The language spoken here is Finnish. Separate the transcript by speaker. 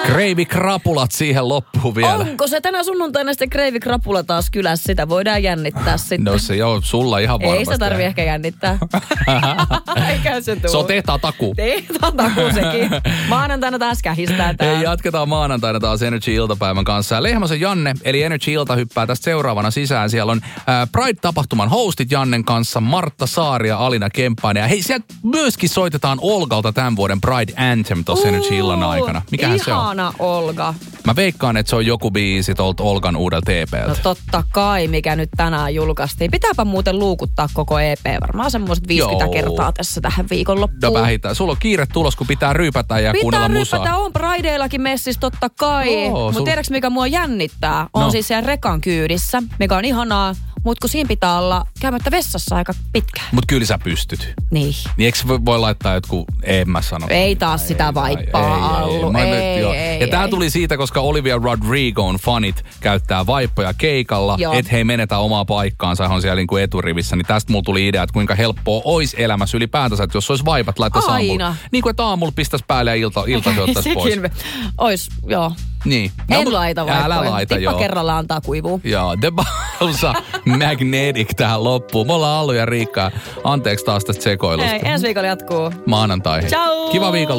Speaker 1: Kreivikrapulat siihen loppuun vielä.
Speaker 2: Onko se tänä sunnuntaina sitten kreivikrapula taas kylässä? Sitä voidaan jännittää sitten.
Speaker 1: No se joo, sulla ihan varmasti.
Speaker 2: Ei sitä tarvi ehkä jännittää. Eikä se tuu.
Speaker 1: Se on tehtaan-takuu.
Speaker 2: Tehtaan-takuu sekin. Maanantaina taas kähistää tää.
Speaker 1: Ei, jatketaan maanantaina taas Energy-iltapäivän kanssa. Lehmosen Janne, eli Energy-ilta hyppää tästä seuraavana sisään. Siellä on Pride-tapahtuman hostit Jannen kanssa, Martta Saari ja Alina Kemppainen. Ja hei, sieltä myöskin soitetaan Olgalta tämän vuoden Pride Anthem tuossa Energy-illan aikana. Mikähän se on?
Speaker 2: Ihana Olga.
Speaker 1: Mä veikkaan, että se on joku biisi tuolta Olgan uudelta EP:ltä.
Speaker 2: No totta kai, mikä nyt tänään julkaistiin. Pitääpä muuten luukuttaa koko EP. Varmaan semmoiset 50 kertaa tässä tähän viikonloppuun.
Speaker 1: No vähintään. Sulla on kiire tulos, kun pitää ryypätä ja kuunnella musaa.
Speaker 2: Pitää ryypätä, on Prideillakin messissä totta kai. Mutta tiedätkö mikä mua jännittää? On siis siellä rekan kyydissä, mikä on ihanaa. Mutta kun siinä pitää olla käymättä vessassa aika pitkään.
Speaker 1: Mutta kyllä sä pystyt.
Speaker 2: Niin.
Speaker 1: Niin eikö voi laittaa jotkut, en mä sano.
Speaker 2: Ei taas sitä vaippaa Allu.
Speaker 1: Ja tää tuli siitä, koska Olivia Rodrigon fanit käyttää vaippoja keikalla, et he menetä omaa paikkaansa, on siellä niin kuin eturivissä. Niin tästä mulla tuli idea, että kuinka helppoa olisi elämässä ylipäätänsä, että jos olisi vaipat, laittaisi aamulla. Niin kuin että aamulla pistäisi päälle ja ilta ottaisi pois.
Speaker 2: Sekin ois, joo.
Speaker 1: Niin.
Speaker 2: En laita vaippoja.
Speaker 1: Älä laita,
Speaker 2: Tippa kerralla antaa kuivua.
Speaker 1: Joo, The Balsa Magnetic tähän loppuun. Me ollaan Allu ja Riikka. Anteeksi taas tästä sekoilusta.
Speaker 2: Ensi viikolla jatkuu.
Speaker 1: Maanantaihin.
Speaker 2: Ciao!
Speaker 1: Kiva viikolla.